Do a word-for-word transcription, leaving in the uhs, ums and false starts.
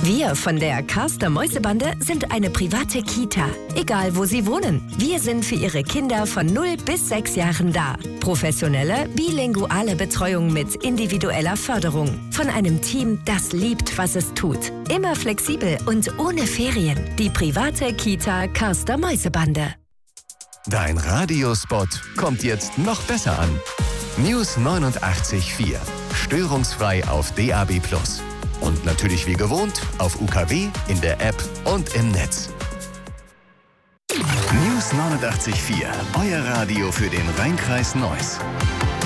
Wir von der Karster Mäusebande sind eine private Kita. Egal, wo Sie wohnen. Wir sind für Ihre Kinder von null bis sechs Jahren da. Professionelle, bilinguale Betreuung mit individueller Förderung. Von einem Team, das liebt, was es tut. Immer flexibel und ohne Ferien. Die private Kita Karster Mäusebande. Dein Radiospot kommt jetzt noch besser an. News neunundachtzig Komma vier. Störungsfrei auf D A B plus. Und natürlich wie gewohnt auf U K W, in der App und im Netz. News neunundachtzig Komma vier. Euer Radio für den Rheinkreis Neuss.